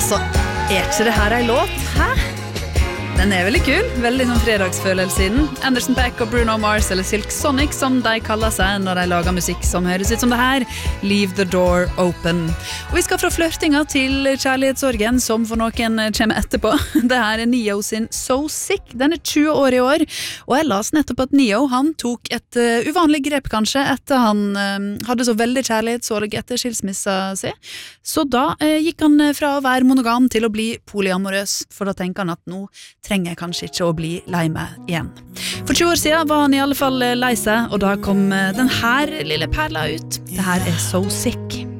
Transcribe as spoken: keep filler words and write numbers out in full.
Altså, er ikke det her en låt? Hæ? Den er veldig kul, veldig sånn fredagsfølelse i den. Anderson .Paak og Bruno Mars, eller Silk Sonic, som de kaller seg når de lager musikk som høres ut som det her. Leave the door open. Og vi skal fra flørtinga til kjærlighetssorgen, som for noen kommer etterpå. Det her er Neo sin So Sick. Den er tjue år i år, og jeg las nettopp at Neo, han tok et uh, uvanlig grep kanskje, etter han uh, hadde så veldig kjærlighetssorg etter skilsmissa si. Så da uh, gikk han fra å være monogam til å bli polyamorøs, for da tenker han at nå trenger jeg kanskje ikke å bli lei meg igjen. For tjue år siden var han i alle fall lei seg, og da kom den her lille perla ut. Det her er So Sick.